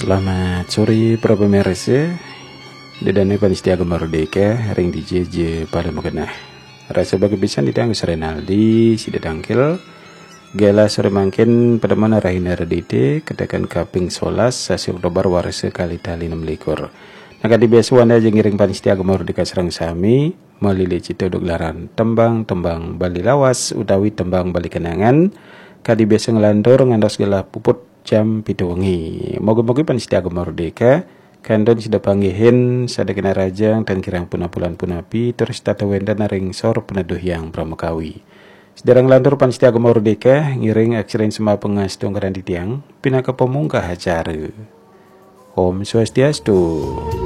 Selamat sore para pemirsa. Dedane Panitia Merdeka ring di JJ pada mengenah. Rasa bagi pisan ditanggu Renaldi si dedangkil. Gela sore mangkin pada mana rahina redite kedakan kaping 11 sasi Oktober warese kali tali 6 likur. Naka di biasa wanda jengiring Panitia Merdeka serang sami melili cito doglaran tembang bali lawas utawi tembang bali kenangan. Kadi biasa ngelandur ngandos gela puput jam pitungi. Moga-moga Panitia Merdeka kandon sudah panggihin sadakina rajang dan kirang punapulan punapi terus tata wenda naring sor peneduh yang pramukawi. Sedarang lantur Panitia Merdeka ngiring aksirin semua pengas dongkaran di tiang pinaka pemungkah acara. Om Swastiastu.